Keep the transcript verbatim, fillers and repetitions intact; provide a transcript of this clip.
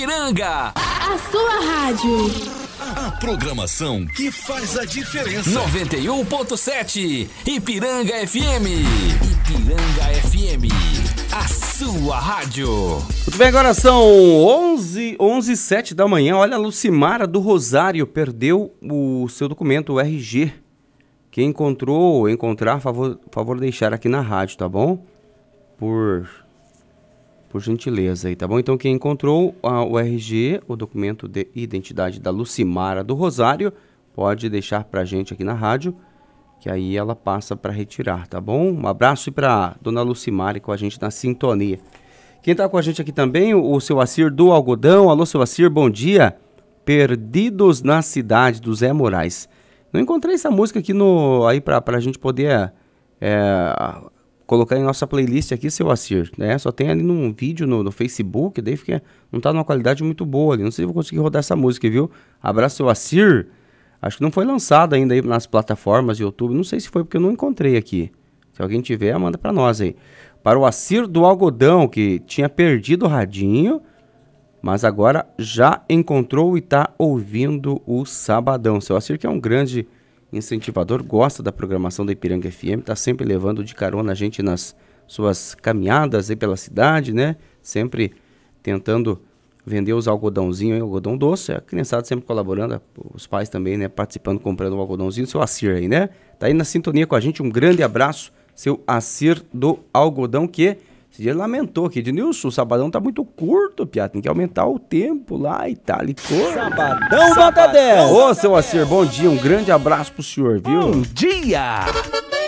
Ipiranga. A sua rádio. A programação que faz a diferença. noventa e um ponto sete Ipiranga F M. Ipiranga F M. A sua rádio. Muito bem, agora são onze, onze e sete da manhã. Olha, a Lucimara do Rosário perdeu o seu documento, o R G. Quem encontrou ou encontrar, favor, favor deixar aqui na rádio, tá bom? Por, por gentileza aí, tá bom? Então, quem encontrou uh, o R G, o documento de identidade da Lucimara do Rosário, pode deixar pra gente aqui na rádio, que aí ela passa para retirar, tá bom? Um abraço para dona Lucimara com a gente na sintonia. Quem tá com a gente aqui também, o, o seu Acir do Algodão. Alô, seu Acir, bom dia. Perdidos na Cidade, do Zé Moraes. Não encontrei essa música aqui no, aí pra, pra gente poder é, colocar em nossa playlist aqui, seu Acir, né? Só tem ali num vídeo no, no Facebook, daí fica, não tá numa qualidade muito boa ali. Não sei se eu vou conseguir rodar essa música, viu? Abraço, seu Acir. Acho que não foi lançado ainda aí nas plataformas YouTube. Não sei se foi porque eu não encontrei aqui. Se alguém tiver, manda pra nós aí. Para o Acir do Algodão, que tinha perdido o radinho, mas agora já encontrou e tá ouvindo o Sabadão. Seu Acir, que é um grande incentivador, gosta da programação da Ipiranga F M, tá sempre levando de carona a gente nas suas caminhadas aí pela cidade, né? Sempre tentando vender os algodãozinhos, hein? Algodão doce, a criançada sempre colaborando, os pais também, né, participando, comprando o algodãozinho, seu Acir aí, né? Tá aí na sintonia com a gente, um grande abraço, seu Acir do Algodão, que esse dia ele lamentou aqui, de Nilson, o Sabadão tá muito curto, piada, tem que aumentar o tempo lá e tal, e cor. Sabadão nota dez. Ô, seu Acir, bom dia, um grande abraço pro senhor, viu? Bom dia!